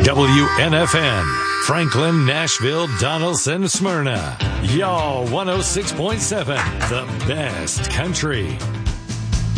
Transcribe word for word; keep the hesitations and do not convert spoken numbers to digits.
W N F N, Franklin, Nashville, Donaldson, Smyrna. Y'all one oh six point seven, the best country.